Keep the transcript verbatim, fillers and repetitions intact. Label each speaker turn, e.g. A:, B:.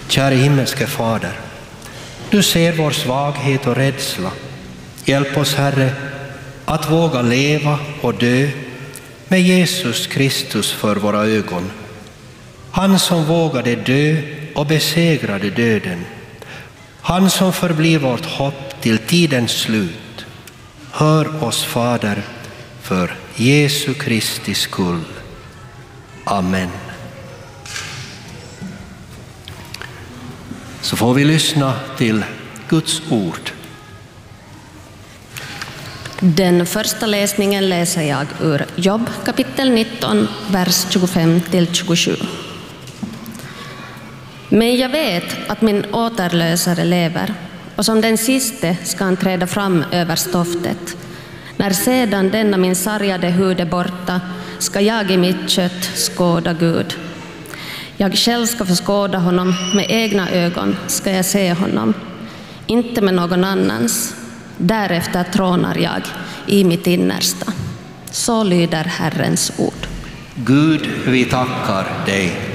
A: Kära himmelske Fader, du ser vår svaghet och rädsla. Hjälp oss, Herre, att våga leva och dö med Jesus Kristus för våra ögon. Han som vågade dö och besegrade döden. Han som förblir vårt hopp till tidens slut. Hör oss, Fader, för Jesu Kristi skull. Amen. Så får vi lyssna till Guds ord.
B: Den första läsningen läser jag ur Jobb kapitel nitton, vers tjugofem till tjugosju. Men jag vet att min återlösare lever, och som den siste ska han träda fram över stoftet. När sedan denna min sargade hud är borta ska jag i mitt kött skåda Gud. Jag själv ska få skåda honom, med egna ögon ska jag se honom, inte med någon annans. Därefter trånar jag i mitt innersta. Så lyder Herrens ord.
A: Gud, vi tackar dig.